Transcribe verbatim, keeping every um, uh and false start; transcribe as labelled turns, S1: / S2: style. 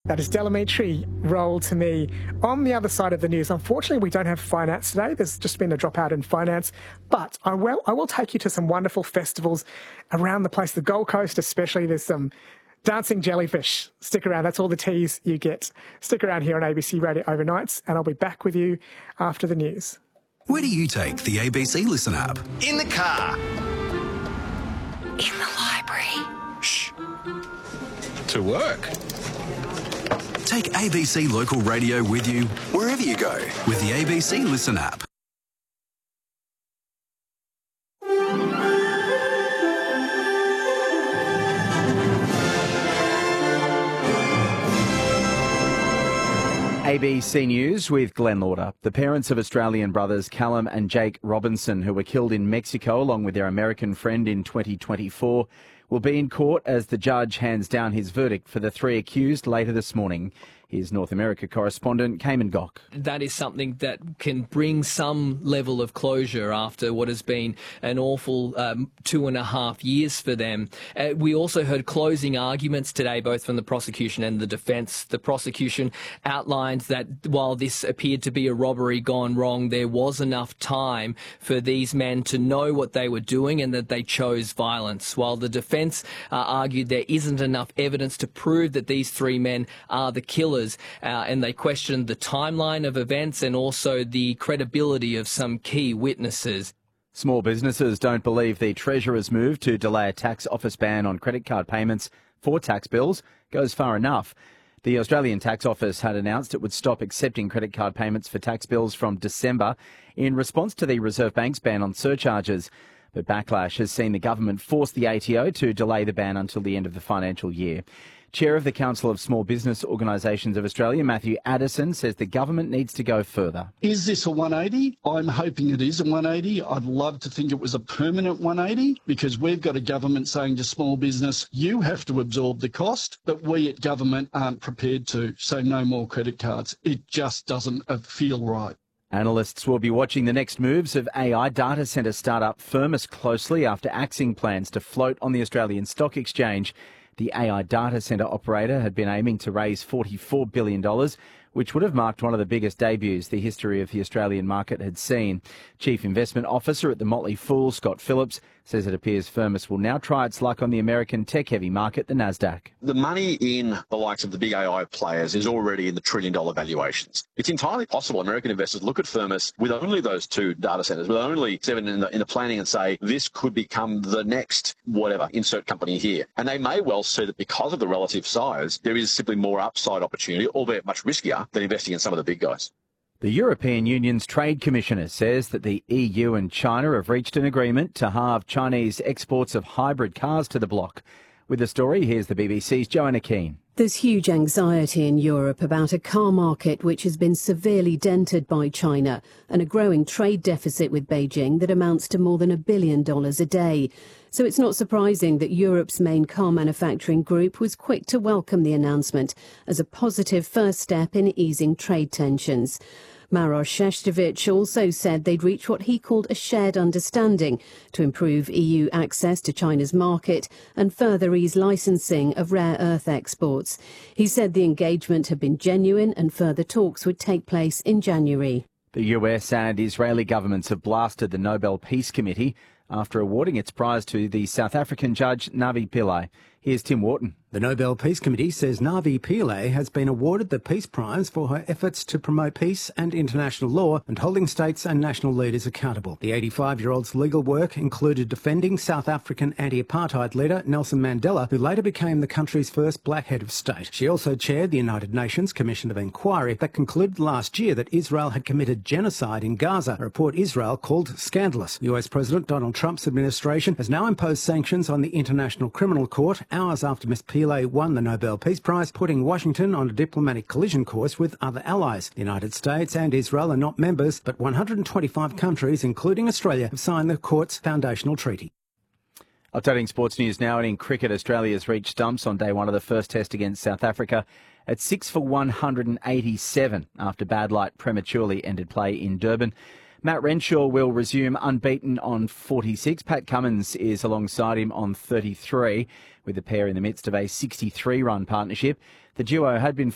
S1: That is Delamitri Roll to me. On the other side of the news, unfortunately, we don't have finance today. There's just been a dropout in finance. But I will, I will take you to some wonderful festivals around the place, the Gold Coast especially. There's some dancing jellyfish. Stick around. That's all the teas you get. Stick around here on A B C Radio Overnights, and I'll be back with you after the news.
S2: Where do you take the A B C Listen app?
S3: In the car.
S4: In the library.
S3: Shh. To work.
S2: Take A B C Local Radio with you wherever you go with the A B C Listen app.
S5: A B C News with Glenn Lauder. The parents of Australian brothers Callum and Jake Robinson, who were killed in Mexico along with their American friend in twenty twenty-four, will be in court as the judge hands down his verdict for the three accused later this morning. Here's North America correspondent Cayman Gock.
S6: That is something that can bring some level of closure after what has been an awful um, two and a half years for them. Uh, we also heard closing arguments today, both from the prosecution and the defence. The prosecution outlined that while this appeared to be a robbery gone wrong, there was enough time for these men to know what they were doing and that they chose violence, while the defence uh, argued there isn't enough evidence to prove that these three men are the killers. Uh, and they questioned the timeline of events and also the credibility of some key witnesses.
S5: Small businesses don't believe the Treasurer's move to delay a tax office ban on credit card payments for tax bills goes far enough. The Australian Tax Office had announced it would stop accepting credit card payments for tax bills from December in response to the Reserve Bank's ban on surcharges. But backlash has seen the government force the A T O to delay the ban until the end of the financial year. Chair of the Council of Small Business Organisations of Australia, Matthew Addison, says the government needs to go further.
S7: Is this a one eighty? I'm hoping it is a one eighty. I'd love to think it was a permanent one eighty because we've got a government saying to small business, you have to absorb the cost, but we at government aren't prepared to, so no more credit cards. It just doesn't feel right.
S5: Analysts will be watching the next moves of A I data centre startup Firmus closely after axing plans to float on the Australian Stock Exchange. The A I data centre operator had been aiming to raise forty-four billion dollars, which would have marked one of the biggest debuts the history of the Australian market had seen. Chief Investment Officer at the Motley Fool, Scott Phillips, says it appears Firmus will now try its luck on the American tech-heavy market, the Nasdaq.
S8: The money in the likes of the big A I players is already in the trillion-dollar valuations. It's entirely possible American investors look at Firmus with only those two data centres, with only seven in the, in the planning and say, this could become the next whatever, insert company here. And they may well see that because of the relative size, there is simply more upside opportunity, albeit much riskier than investing in some of the big guys.
S5: The European Union's Trade Commissioner says that the E U and China have reached an agreement to halve Chinese exports of hybrid cars to the bloc. With the story, here's the B B C's Joanna Keane.
S9: There's huge anxiety in Europe about a car market which has been severely dented by China and a growing trade deficit with Beijing that amounts to more than a billion dollars a day. So it's not surprising that Europe's main car manufacturing group was quick to welcome the announcement as a positive first step in easing trade tensions. Maros Šefčovič also said they'd reached what he called a shared understanding to improve E U access to China's market and further ease licensing of rare earth exports. He said the engagement had been genuine and further talks would take place in January.
S5: The U S and Israeli governments have blasted the Nobel Peace Committee after awarding its prize to the South African judge Navi Pillay. Here's Tim Wharton.
S10: The Nobel Peace Committee says Navi Pillay has been awarded the Peace Prize for her efforts to promote peace and international law and holding states and national leaders accountable. The eighty-five-year-old's legal work included defending South African anti-apartheid leader Nelson Mandela, who later became the country's first black head of state. She also chaired the United Nations Commission of Inquiry that concluded last year that Israel had committed genocide in Gaza, a report Israel called scandalous. U S President Donald Trump's administration has now imposed sanctions on the International Criminal Court hours after Miz Pillay won the Nobel Peace Prize, putting Washington on a diplomatic collision course with other allies. The United States and Israel are not members, but one hundred twenty-five countries, including Australia, have signed the court's foundational treaty.
S5: Updating sports news now, and in cricket, Australia's reached stumps on day one of the first test against South Africa at six for one hundred eighty-seven after bad light prematurely ended play in Durban. Matt Renshaw will resume unbeaten on forty-six. Pat Cummins is alongside him on thirty-three, with the pair in the midst of a sixty-three run partnership. The duo had been